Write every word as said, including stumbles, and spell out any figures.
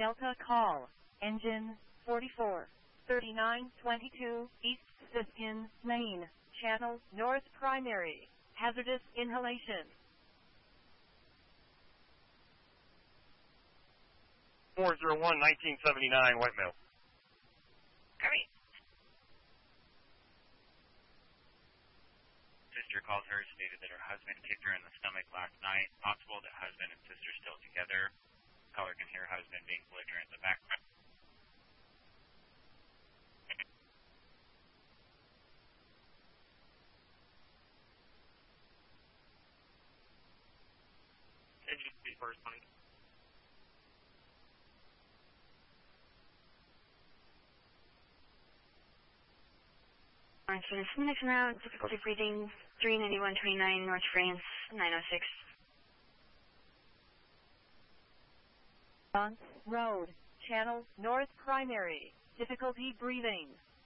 Delta call. Engine forty-four, thirty-nine twenty-two, East Siskin Lane, Channel North Primary. Hazardous inhalation. four zero one, nineteen seventy-nine, Whitemail. Copy. Sister calls her, stated that her husband kicked her in the stomach last night. Possible that husband and sister still together. Caller can hear husband being belligerent in the background. Engine speed first, honey. Alright, so this next route, difficulty breathing, three ninety-one twenty-nine, North France, nine oh six. Bronx Road, Channel North Primary. Difficulty breathing.